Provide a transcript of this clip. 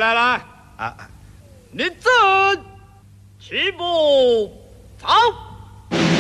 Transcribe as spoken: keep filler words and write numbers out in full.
来来， 啊， 立正，齐步走。